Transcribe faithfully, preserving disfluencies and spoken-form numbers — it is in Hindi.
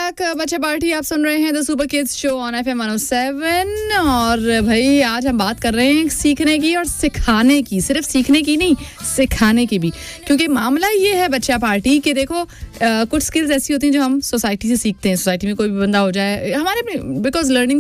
बैक बच्चे पार्टी आप सुन रहे हैं the super kids show on FM one O seven. और भाई आज हम बात कर रहे हैं सीखने की और सिखाने की, सिर्फ सीखने की नहीं सिखाने की भी, क्योंकि मामला ये है बच्चा पार्टी कि देखो आ, कुछ स्किल्स ऐसी होती हैं जो हम सोसाइटी से सीखते हैं। सोसाइटी में कोई भी बंदा हो जाए हमारे, बिकॉज लर्निंग